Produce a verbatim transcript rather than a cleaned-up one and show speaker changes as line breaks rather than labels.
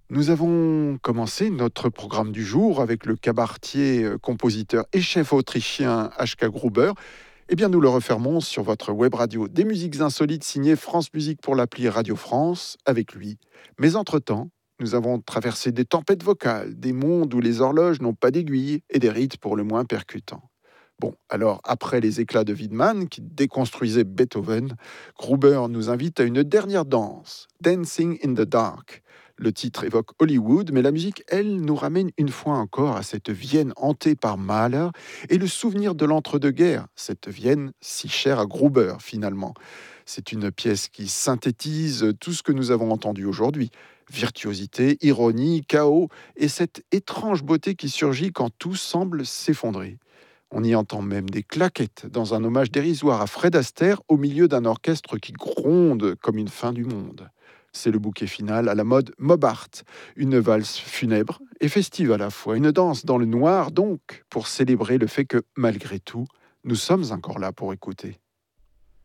Nous avons commencé notre programme du jour avec le cabaretier, euh, compositeur et chef autrichien H K Gruber. Eh bien, nous le refermons sur votre web radio des musiques insolites signées France Musique pour l'appli Radio France avec lui. Mais entre-temps, nous avons traversé des tempêtes vocales, des mondes où les horloges n'ont pas d'aiguille et des rites pour le moins percutants. Bon, alors après les éclats de Wiedemann qui déconstruisait Beethoven, Gruber nous invite à une dernière danse, Dancing in the Dark. Le titre évoque Hollywood, mais la musique, elle, nous ramène une fois encore à cette Vienne hantée par Mahler et le souvenir de l'entre-deux-guerres, cette Vienne si chère à Gruber finalement. C'est une pièce qui synthétise tout ce que nous avons entendu aujourd'hui. Virtuosité, ironie, chaos et cette étrange beauté qui surgit quand tout semble s'effondrer. On y entend même des claquettes dans un hommage dérisoire à Fred Astaire au milieu d'un orchestre qui gronde comme une fin du monde. C'est le bouquet final à la mode Mob Art, une valse funèbre et festive à la fois, une danse dans le noir donc, pour célébrer le fait que, malgré tout, nous sommes encore là pour écouter.